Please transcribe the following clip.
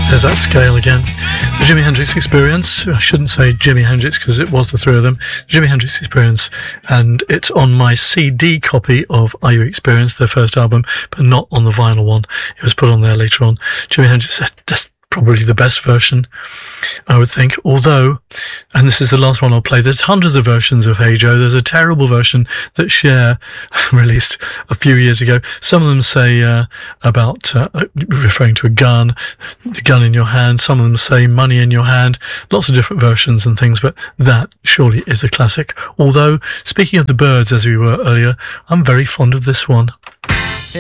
There's that scale again. The Jimi Hendrix Experience. I shouldn't say Jimi Hendrix because it was the three of them. The Jimi Hendrix Experience, and it's on my CD copy of Are You Experienced, their first album, but not on the vinyl one. It was put on there later on. Jimi Hendrix, that's probably the best version, I would think. Although, and this is the last one I'll play, there's hundreds of versions of Hey Joe. There's a terrible version that Cher released a few years ago. Some of them say about referring to a gun in your hand. Some of them say money in your hand. Lots of different versions and things, but that surely is a classic. Although, speaking of the Byrds, as we were earlier, I'm very fond of this one.